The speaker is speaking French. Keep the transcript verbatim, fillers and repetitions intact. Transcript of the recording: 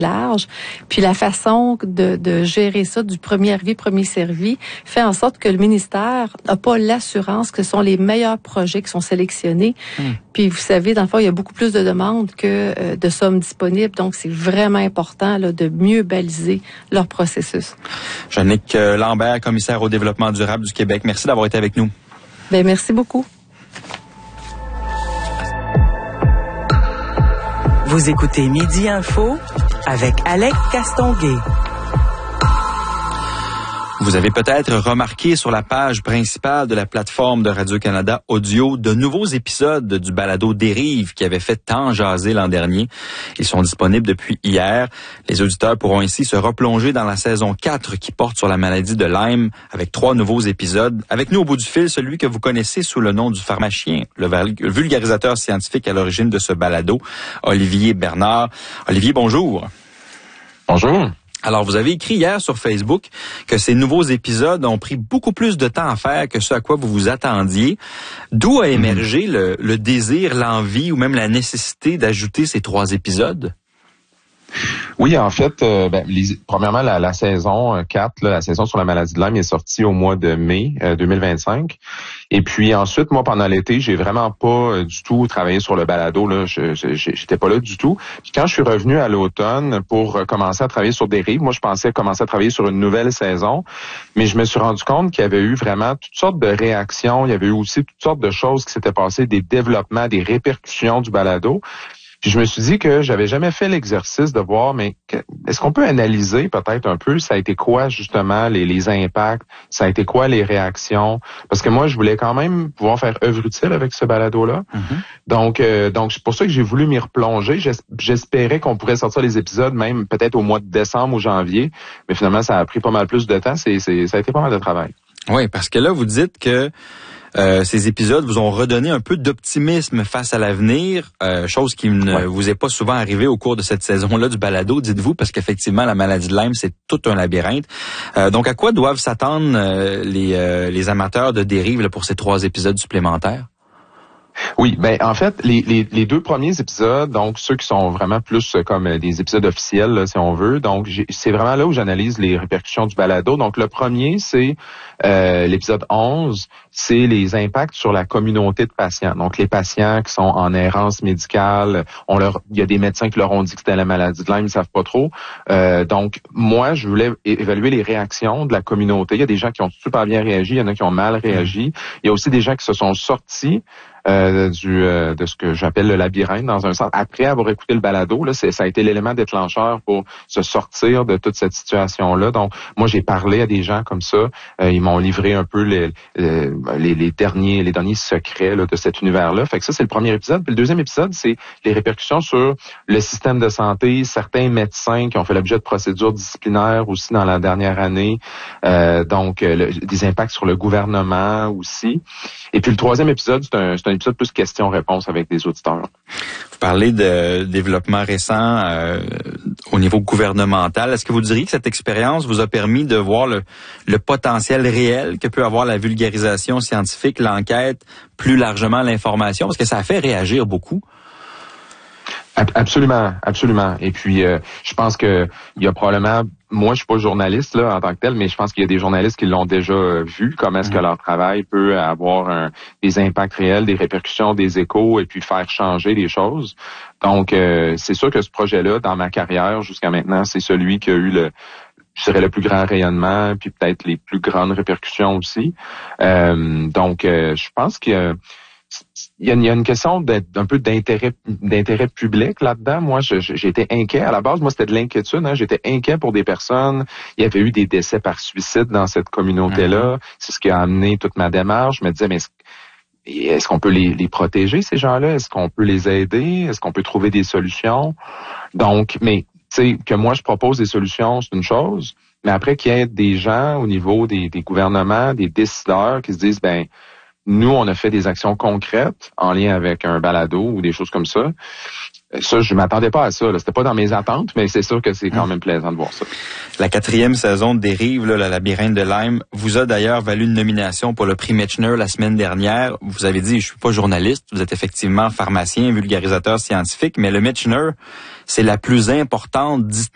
large. Puis la façon de, de gérer ça, du premier arrivé, premier servi, fait en sorte que le ministère n'a pas l'assurance que ce sont les meilleurs projets qui sont sélectionnés. Mmh. Puis vous savez, dans le fond, il y a beaucoup plus de demandes que euh, de sommes disponibles. Donc, c'est vraiment important là, de mieux baliser leur processus. Jannick Lambert, commissaire au développement durable du Québec. Merci d'avoir été avec nous. Bien, merci beaucoup. Vous écoutez Midi Info avec Alex Castonguay. Vous avez peut-être remarqué sur la page principale de la plateforme de Radio-Canada Audio de nouveaux épisodes du balado Dérive qui avait fait tant jaser l'an dernier. Ils sont disponibles depuis hier. Les auditeurs pourront ainsi se replonger dans la saison quatre qui porte sur la maladie de Lyme avec trois nouveaux épisodes. Avec nous au bout du fil, celui que vous connaissez sous le nom du pharmacien, le vulgarisateur scientifique à l'origine de ce balado, Olivier Bernard. Olivier, bonjour. Bonjour. Alors, vous avez écrit hier sur Facebook que ces nouveaux épisodes ont pris beaucoup plus de temps à faire que ce à quoi vous vous attendiez. D'où a émergé mmh. le, le désir, l'envie ou même la nécessité d'ajouter ces trois épisodes? Oui, en fait, euh, ben, les, premièrement, la, la saison quatre, là, la saison sur la maladie de Lyme est sortie au mois de mai euh, deux mille vingt-cinq. Et puis ensuite, moi, pendant l'été, j'ai vraiment pas euh, du tout travaillé sur le balado. Là, je, je, j'étais pas là du tout. Puis quand je suis revenu à l'automne pour euh, commencer à travailler sur Dérive, moi, je pensais commencer à travailler sur une nouvelle saison, mais je me suis rendu compte qu'il y avait eu vraiment toutes sortes de réactions. Il y avait eu aussi toutes sortes de choses qui s'étaient passées, des développements, des répercussions du balado. Puis je me suis dit que j'avais jamais fait l'exercice de voir, mais que, est-ce qu'on peut analyser peut-être un peu, ça a été quoi justement les, les impacts, ça a été quoi les réactions? Parce que moi, je voulais quand même pouvoir faire œuvre utile avec ce balado-là. Mm-hmm. Donc, euh, donc c'est pour ça que j'ai voulu m'y replonger. J'espérais qu'on pourrait sortir les épisodes même peut-être au mois de décembre ou janvier, mais finalement, ça a pris pas mal plus de temps. C'est, c'est, ça a été pas mal de travail. Oui, parce que là, vous dites que Euh, ces épisodes vous ont redonné un peu d'optimisme face à l'avenir, euh, chose qui ne ouais. vous est pas souvent arrivée au cours de cette saison-là du balado, dites-vous, parce qu'effectivement, la maladie de Lyme, c'est tout un labyrinthe. Euh, donc, à quoi doivent s'attendre euh, les, euh, les amateurs de Dérive là, pour ces trois épisodes supplémentaires? Oui, ben en fait, les, les, les deux premiers épisodes, donc ceux qui sont vraiment plus comme des épisodes officiels, là, si on veut, donc j'ai, c'est vraiment là où j'analyse les répercussions du balado. Donc le premier, c'est euh, l'épisode onze, c'est les impacts sur la communauté de patients. Donc les patients qui sont en errance médicale, on leur, il y a des médecins qui leur ont dit que c'était la maladie de Lyme, ils savent pas trop. Euh, donc moi, je voulais évaluer les réactions de la communauté. Il y a des gens qui ont super bien réagi, il y en a qui ont mal réagi. Il y a aussi des gens qui se sont sortis Euh, du euh, de ce que j'appelle le labyrinthe dans un sens. Après avoir écouté le balado, là, c'est, ça a été l'élément déclencheur pour se sortir de toute cette situation-là. Donc, moi, j'ai parlé à des gens comme ça. Euh, ils m'ont livré un peu les les, les derniers les derniers secrets là, de cet univers-là. Fait que ça, c'est le premier épisode. Puis le deuxième épisode, c'est les répercussions sur le système de santé, certains médecins qui ont fait l'objet de procédures disciplinaires aussi dans la dernière année. Euh, donc, le, des impacts sur le gouvernement aussi. Et puis le troisième épisode, c'est un, c'est un épisode plus questions-réponses avec des auditeurs. Vous parlez de développement récent euh, au niveau gouvernemental. Est-ce que vous diriez que cette expérience vous a permis de voir le, le potentiel réel que peut avoir la vulgarisation scientifique, l'enquête, plus largement l'information? Parce que ça a fait réagir beaucoup. Absolument, absolument. Et puis, euh, je pense que il y a probablement, moi, je suis pas journaliste là en tant que tel, mais je pense qu'il y a des journalistes qui l'ont déjà euh, vu. Comment est-ce que leur travail peut avoir un, des impacts réels, des répercussions, des échos, et puis faire changer les choses. Donc, euh, c'est sûr que ce projet-là, dans ma carrière jusqu'à maintenant, c'est celui qui a eu le je dirais le plus grand rayonnement, puis peut-être les plus grandes répercussions aussi. Euh, donc, euh, je pense que Il y, a une, il y a une question d'un peu d'intérêt d'intérêt public là-dedans. Moi, je, je, j'étais inquiet. À la base, moi, c'était de l'inquiétude. Hein. J'étais inquiet pour des personnes. Il y avait eu des décès par suicide dans cette communauté-là. Mm-hmm. C'est ce qui a amené toute ma démarche. Je me disais, mais est-ce, est-ce qu'on peut les, les protéger, ces gens-là? Est-ce qu'on peut les aider? Est-ce qu'on peut trouver des solutions? Donc, mais tu sais, que moi, je propose des solutions, c'est une chose. Mais après, qu'il y ait des gens au niveau des, des gouvernements, des décideurs qui se disent, ben nous, on a fait des actions concrètes en lien avec un balado ou des choses comme ça. Ça, je m'attendais pas à ça. Là. C'était pas dans mes attentes, mais c'est sûr que c'est quand même plaisant de voir ça. La quatrième saison de Dérive, là, la labyrinthe de Lyme, vous a d'ailleurs valu une nomination pour le prix Michener la semaine dernière. Vous avez dit, je suis pas journaliste, vous êtes effectivement pharmacien, vulgarisateur scientifique, mais le Michener, c'est la plus importante